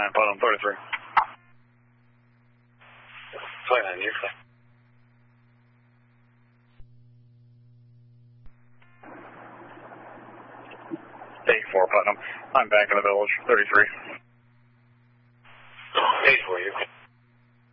Putnam 33. 29, you're clear. 84 Putnam. I'm back in the village, 33. 84, you're clear.